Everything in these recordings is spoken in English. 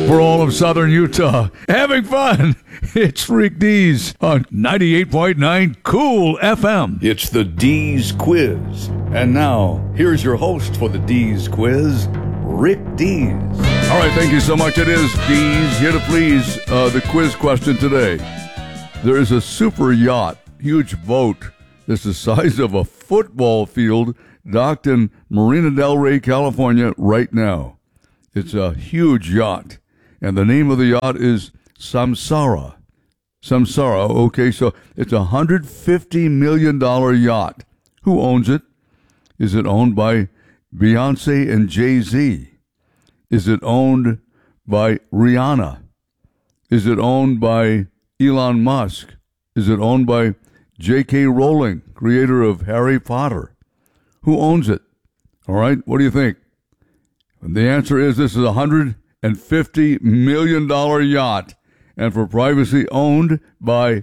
for all of southern Utah. Having fun. It's Rick Dees on 98.9 Cool FM. It's the Dees Quiz. And now, here's your host for the Dees Quiz, Rick Dees. All right, thank you so much. It is Dees, here to please the quiz question today. There is a super yacht, huge boat, that's the size of a football field, docked in Marina del Rey, California, right now. It's a huge yacht, and the name of the yacht is Samsara. Samsara, okay, so it's a $150 million yacht. Who owns it? Is it owned by Beyonce and Jay-Z? Is it owned by Rihanna? Is it owned by Elon Musk? Is it owned by J.K. Rowling, creator of Harry Potter? Who owns it? All right, what do you think? And the answer is this is a $150 million yacht, and for privacy owned by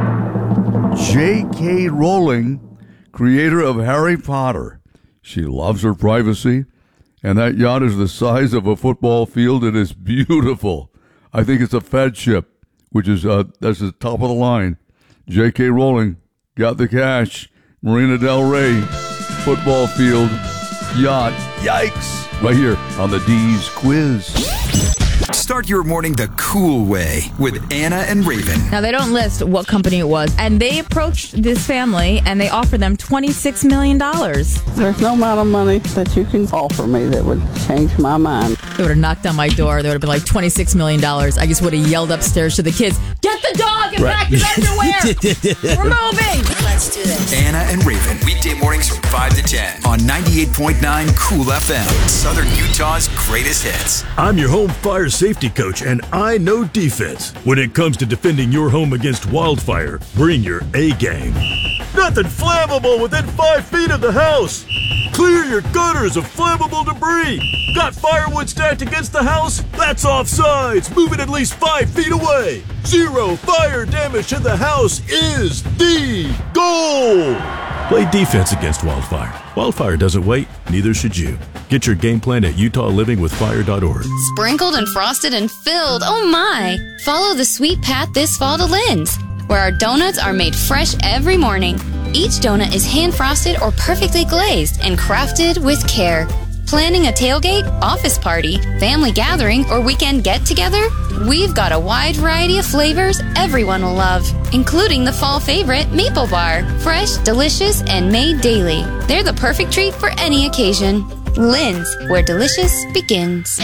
J.K. Rowling, creator of Harry Potter. She loves her privacy, and that yacht is the size of a football field. It is beautiful. I think it's a Fed ship, which is that's the top of the line. J.K. Rowling got the cash. Marina del Rey, football field, yacht. Yikes! Right here on the Dees Quiz. Start your morning the cool way with Anna and Raven. Now, they don't list what company it was, and they approached this family, and they offered them $26 million. There's no amount of money that you can offer me that would change my mind. They would have knocked on my door. They would have been like, $26 million. I just would have yelled upstairs to the kids, get the dog and pack his underwear. We're moving. Let's do this. Anna and Raven, weekday mornings from 5 to 10 on 98.9 Cool FM, Southern Utah's greatest hits. I'm your home fire safety coach, and I know defense. When it comes to defending your home against wildfire, bring your A-game. Nothing flammable within 5 feet of the house. Clear your gutters of flammable debris. Got firewood stacked against the house? That's offsides. Move it at least 5 feet away. Zero fire damage to the house is the goal. Play defense against wildfire. Wildfire doesn't wait, neither should you. Get your game plan at UtahLivingWithFire.org. Sprinkled and frosted and filled. Oh my! Follow the sweet path this fall to Lynn's, where our donuts are made fresh every morning. Each donut is hand frosted or perfectly glazed and crafted with care. Planning a tailgate, office party, family gathering, or weekend get-together? We've got a wide variety of flavors everyone will love, including the fall favorite, Maple Bar. Fresh, delicious, and made daily. They're the perfect treat for any occasion. Lynn's, where delicious begins.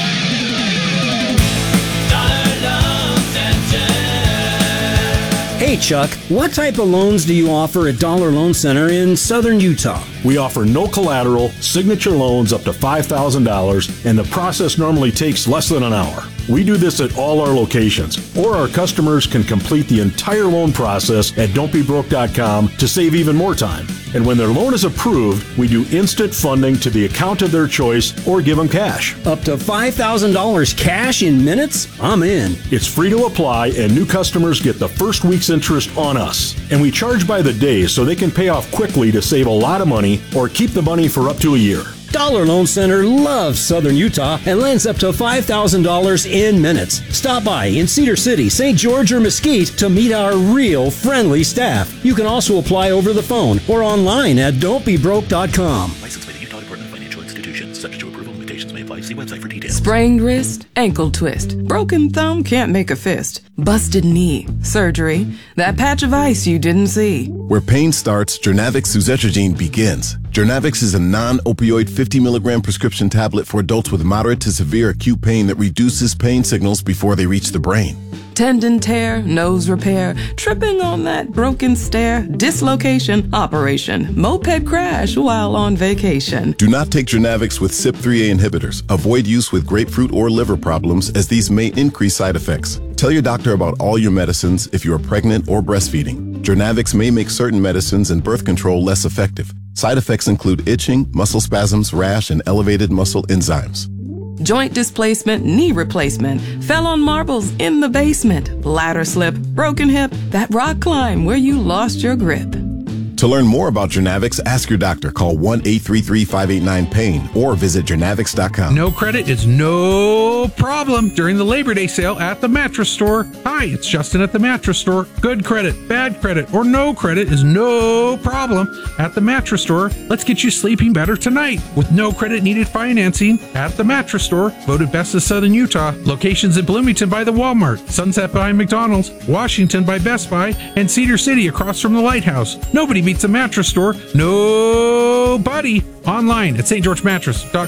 Hey Chuck, what type of loans do you offer at Dollar Loan Center in Southern Utah? We offer no collateral, signature loans up to $5,000, and the process normally takes less than an hour. We do this at all our locations, or our customers can complete the entire loan process at don'tbebroke.com to save even more time. And when their loan is approved, we do instant funding to the account of their choice or give them cash. Up to $5,000 cash in minutes? I'm in. It's free to apply, and new customers get the first week's interest on us. And we charge by the day so they can pay off quickly to save a lot of money or keep the money for up to a year. Dollar Loan Center loves Southern Utah and lends up to $5,000 in minutes. Stop by in Cedar City, St. George, or Mesquite to meet our real friendly staff. You can also apply over the phone or online at don'tbebroke.com. Licensed by the Utah Department of Financial Institutions. Subject to approval. Limitations may apply. See website for details. Sprained wrist, ankle twist, broken thumb, can't make a fist, busted knee, surgery, that patch of ice you didn't see. Where pain starts, Jernavix suzetrigine begins. Jernavix is a non-opioid 50 milligram prescription tablet for adults with moderate to severe acute pain that reduces pain signals before they reach the brain. Tendon tear, nose repair, tripping on that broken stair, dislocation, operation, moped crash while on vacation. Do not take Jernavix with CYP3A inhibitors. Avoid use with grapefruit or liver problems, as these may increase side effects. Tell your doctor about all your medicines if you are pregnant or breastfeeding. Jernavix may make certain medicines and birth control less effective. Side effects include itching, muscle spasms, rash, and elevated muscle enzymes. Joint displacement, knee replacement, fell on marbles in the basement, ladder slip, broken hip, that rock climb where you lost your grip. To learn more about Jernavix, ask your doctor. Call 1-833-589-PAIN or visit Jernavix.com. No credit is no problem. problem during the Labor Day sale at the Mattress Store. Hi, it's Justin at the Mattress Store. Good credit, bad credit, or no credit is no problem at the Mattress Store. Let's get you sleeping better tonight with no credit needed financing at the Mattress Store. Voted best of Southern Utah. Locations in Bloomington by the Walmart, Sunset by McDonald's, Washington by Best Buy, and Cedar City across from the Lighthouse. Nobody beats a Mattress Store. Nobody. Online at stgeorgemattress.com.